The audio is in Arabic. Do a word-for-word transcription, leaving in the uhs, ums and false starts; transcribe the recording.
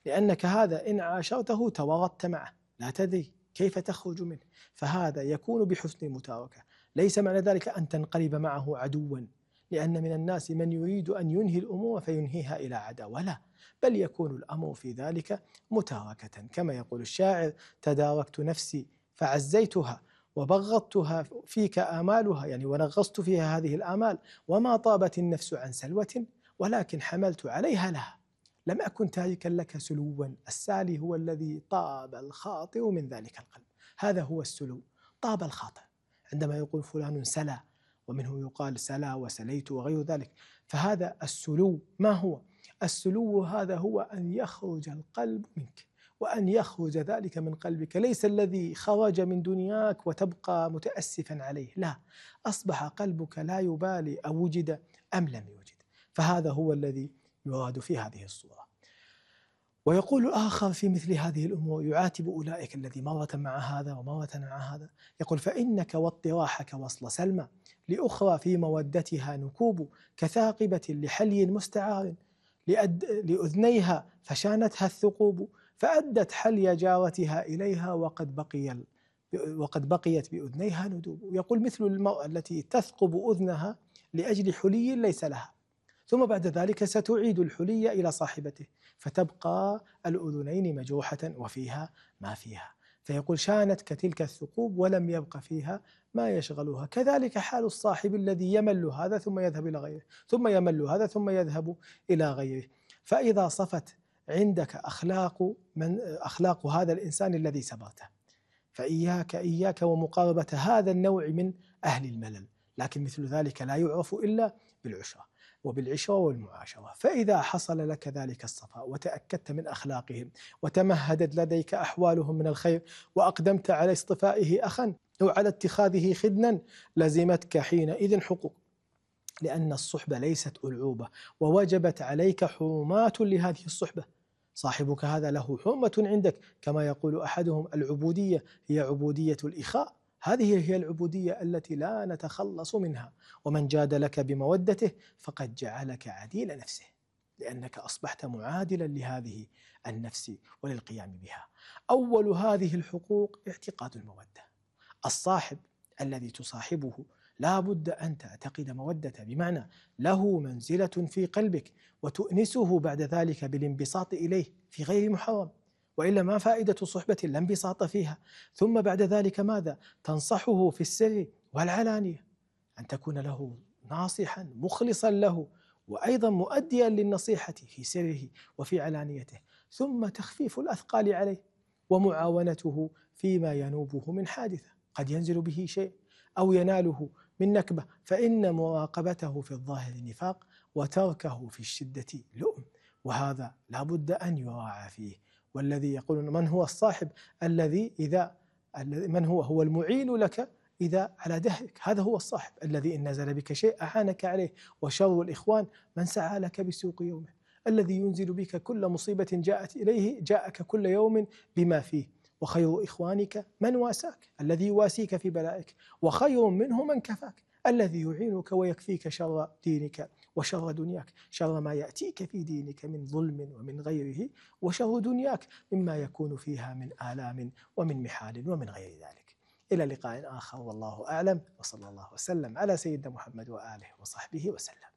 لأنك هذا إن عاشرته تورطت معه، لا تدري كيف تخرج منه، فهذا يكون بحسن المتاركة. ليس معنى ذلك أن تنقلب معه عدوا، لأن من الناس من يريد أن ينهي الأمور فينهيها إلى عداوة، لا، بل يكون الأمر في ذلك متاركة. كما يقول الشاعر: تداركت نفسي فعزيتها وبغضتها فيك آمالها، يعني ونغصت فيها هذه الآمال، وما طابت النفس عن سلوة ولكن حملت عليها لها، لم أكن تاركا لك سلوا. السالي هو الذي طاب الخاطر من ذلك القلب، هذا هو السلو، طاب الخاطر. عندما يقول فلان سلا، ومنه يقال سلا وسليت وغير ذلك، فهذا السلو. ما هو السلو؟ هذا هو أن يخرج القلب منك، وأن يخرج ذلك من قلبك، ليس الذي خرج من دنياك وتبقى متأسفا عليه، لا، أصبح قلبك لا يبالي أو وجد أم لم يوجد، فهذا هو الذي يراد في هذه الصورة. ويقول آخر في مثل هذه الأمور يعاتب أولئك الذي مرة مع هذا ومرة مع هذا، يقول: فإنك واطراحك وصل سلمى لأخرى في مودتها نكوب، كثاقبة لحلي مستعار لأذنيها فشانتها الثقوب، فأدت حلي جارتها إليها وقد بقي وقد بقيت بأذنيها ندوب. يقول: مثل المرأة التي تثقب أذنها لأجل حلي ليس لها، ثم بعد ذلك ستعيد الحلي إلى صاحبته، فتبقى الأذنين مجروحة وفيها ما فيها. فيقول: شانتك تلك الثقوب ولم يبق فيها ما يشغلها. كذلك حال الصاحب الذي يمل هذا ثم يذهب إلى غيره، ثم يمل هذا ثم يذهب إلى غيره. فإذا صفت عندك أخلاق من أخلاق هذا الإنسان الذي سبرته، فإياك إياك ومقاربة هذا النوع من أهل الملل، لكن مثل ذلك لا يعرف إلا بالعشرة وبالعشرة والمعاشرة. فإذا حصل لك ذلك الصفاء وتأكدت من أخلاقهم وتمهدت لديك أحوالهم من الخير، وأقدمت على اصطفائه أخا أو على اتخاذه خدنا، لزمتك حينئذ حقوق، لأن الصحبة ليست ألعوبة، ووجبت عليك حرمات لهذه الصحبة. صاحبك هذا له حرمة عندك، كما يقول أحدهم: العبودية هي عبودية الإخاء، هذه هي العبودية التي لا نتخلص منها. ومن جاد لك بمودته فقد جعلك عديل نفسه، لأنك أصبحت معادلا لهذه النفس وللقيام بها. أول هذه الحقوق اعتقاد المودة. الصاحب الذي تصاحبه لا بد أن تعتقد مودته، بمعنى له منزلة في قلبك، وتؤنسه بعد ذلك بالانبساط إليه في غير محرم، وإلا ما فائدة صحبة لا انبساط فيها. ثم بعد ذلك ماذا؟ تنصحه في السر والعلانية، أن تكون له ناصحا مخلصا له، وأيضا مؤديا للنصيحة في سره وفي علانيته. ثم تخفيف الأثقال عليه، ومعاونته فيما ينوبه من حادثة قد ينزل به شيء أو يناله من نكبة، فإن مراقبته في الظاهر نفاق، وتركه في الشدة لؤم، وهذا لا بد أن يراعى فيه. والذي يقول من هو الصاحب الذي إذا من هو هو المعين لك إذا على دهرك، هذا هو الصاحب الذي إن نزل بك شيء أعانك عليه. وشر الإخوان من سعى لك بسوق يومه، الذي ينزل بك كل مصيبة جاءت إليه جاءك كل يوم بما فيه. وخير إخوانك من واساك، الذي يواسيك في بلائك، وخير منه من كفاك، الذي يعينك ويكفيك شر دينك وشر دنياك، شر ما يأتيك في دينك من ظلم ومن غيره، وشر دنياك مما يكون فيها من آلام ومن محال ومن غير ذلك. إلى لقاء آخر، والله أعلم، وصلى الله وسلم على سيدنا محمد وآله وصحبه وسلم.